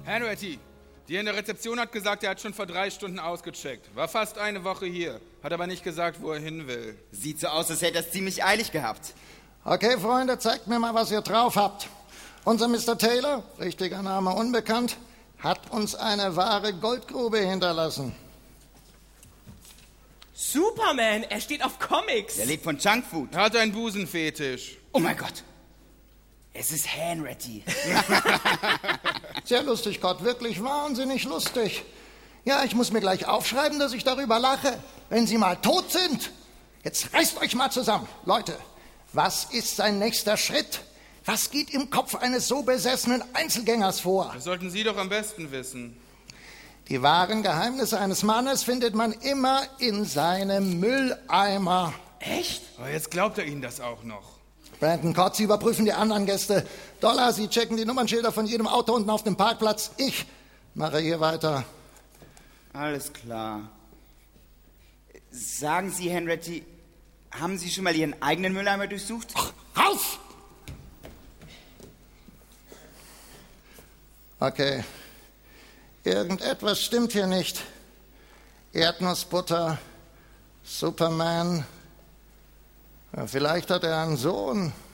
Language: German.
Henriette, die in der Rezeption hat gesagt, er hat schon vor 3 Stunden ausgecheckt. War fast eine Woche hier, hat aber nicht gesagt, wo er hin will. Sieht so aus, als hätte er es ziemlich eilig gehabt. Okay, Freunde, zeigt mir mal, was ihr drauf habt. Unser Mr. Taylor, richtiger Name unbekannt, hat uns eine wahre Goldgrube hinterlassen. Superman, er steht auf Comics. Er lebt von Junkfood. Er hat einen Busenfetisch. Oh mein Gott. Es ist Henriette. Sehr lustig, Gott, wirklich wahnsinnig lustig. Ja, ich muss mir gleich aufschreiben, dass ich darüber lache, wenn Sie mal tot sind. Jetzt reißt euch mal zusammen. Leute, was ist sein nächster Schritt? Was geht im Kopf eines so besessenen Einzelgängers vor? Das sollten Sie doch am besten wissen. Die wahren Geheimnisse eines Mannes findet man immer in seinem Mülleimer. Echt? Aber jetzt glaubt er Ihnen das auch noch. Brandon Cott, Sie überprüfen die anderen Gäste. Dollar, Sie checken die Nummernschilder von jedem Auto unten auf dem Parkplatz. Ich mache hier weiter. Alles klar. Sagen Sie, Henriette, haben Sie schon mal Ihren eigenen Mülleimer durchsucht? Ach, raus! Okay. Irgendetwas stimmt hier nicht. Erdnussbutter, Superman. Ja, vielleicht hat er einen Sohn.